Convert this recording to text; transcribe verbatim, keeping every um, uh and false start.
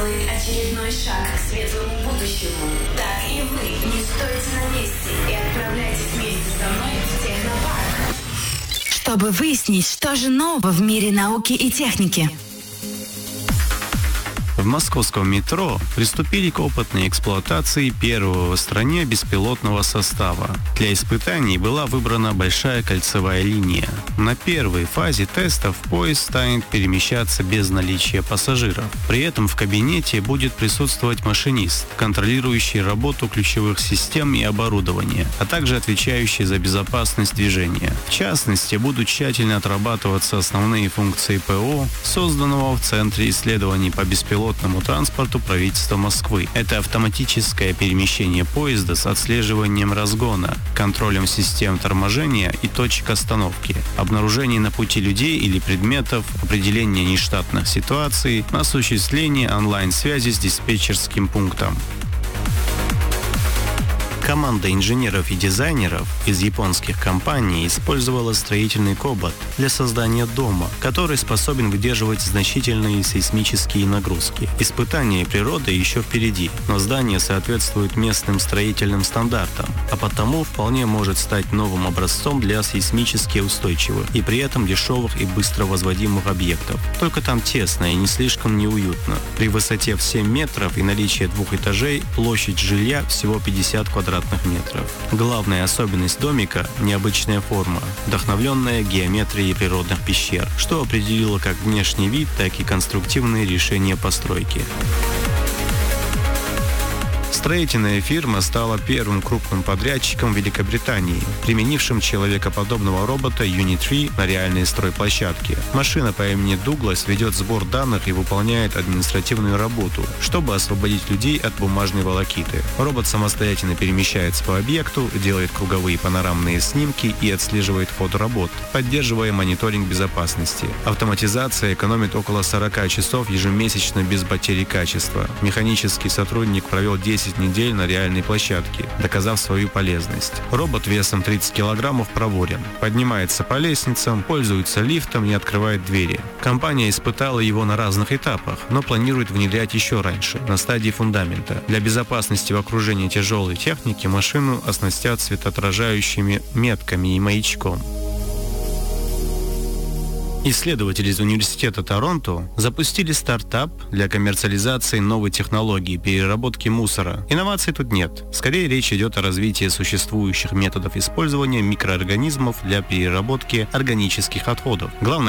делает очередной шаг к светлому будущему, так и вы не стойте на месте и отправляйтесь вместе со мной в технопарк. Чтобы выяснить, что же нового в мире науки и техники. В московском метро приступили к опытной эксплуатации первого в стране беспилотного состава. Для испытаний была выбрана большая кольцевая линия. На первой фазе тестов поезд станет перемещаться без наличия пассажиров. При этом в кабинете будет присутствовать машинист, контролирующий работу ключевых систем и оборудования, а также отвечающий за безопасность движения. В частности, будут тщательно отрабатываться основные функции ПО, созданного в Центре исследований по беспилотному транспорту правительства Москвы. Это автоматическое перемещение поезда с отслеживанием разгона, контролем систем торможения и точек остановки, обнаружение на пути людей или предметов, определение нештатных ситуаций, осуществление онлайн-связи с диспетчерским пунктом. Команда инженеров и дизайнеров из японских компаний использовала строительный кобот для создания дома, который способен выдерживать значительные сейсмические нагрузки. Испытания природы еще впереди, но здание соответствует местным строительным стандартам, а потому вполне может стать новым образцом для сейсмически устойчивых и при этом дешевых и быстро возводимых объектов. Только там тесно и не слишком неуютно. При высоте в семь метров и наличии двух этажей площадь жилья всего пятьдесят квадратных метров. Главная особенность домика – необычная форма, вдохновленная геометрией природных пещер, что определило как внешний вид, так и конструктивные решения постройки. Строительная фирма стала первым крупным подрядчиком в Великобритании, применившим человекоподобного робота Юни три на реальной стройплощадке. Машина по имени Дуглас ведет сбор данных и выполняет административную работу, чтобы освободить людей от бумажной волокиты. Робот самостоятельно перемещается по объекту, делает круговые панорамные снимки и отслеживает ход работ, поддерживая мониторинг безопасности. Автоматизация экономит около сорок часов ежемесячно без потери качества. Механический сотрудник провел десять недель на реальной площадке, доказав свою полезность. Робот весом тридцать килограммов проворен, поднимается по лестницам, пользуется лифтом и открывает двери. Компания испытала его на разных этапах, но планирует внедрять еще раньше, на стадии фундамента. Для безопасности в окружении тяжелой техники машину оснастят светоотражающими метками и маячком. Исследователи из Университета Торонто запустили стартап для коммерциализации новой технологии переработки мусора. Инноваций тут нет. Скорее речь идет о развитии существующих методов использования микроорганизмов для переработки органических отходов. Главное